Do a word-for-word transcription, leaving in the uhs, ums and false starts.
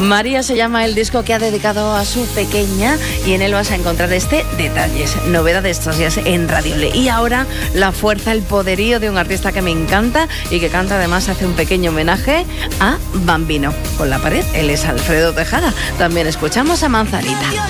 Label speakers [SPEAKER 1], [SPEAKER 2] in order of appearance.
[SPEAKER 1] María se llama el disco que ha dedicado a su pequeña y en él vas a encontrar este Detalles, novedad de estos días en Radio Le. Y ahora la fuerza, el poderío de un artista que me encanta y que canta, además hace un pequeño homenaje a Bambino. Con la pared, él es Alfredo Tejada. También escuchamos a Manzanita.